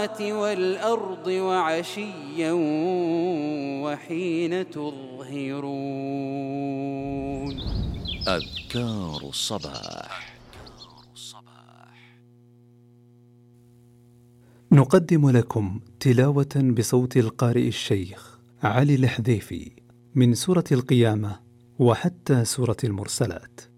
السماوات والأرض وعشيا وحين تظهرون. أذكار الصباح. نقدم لكم تلاوة بصوت القارئ الشيخ علي الحذيفي من سورة القيامة وحتى سورة المرسلات.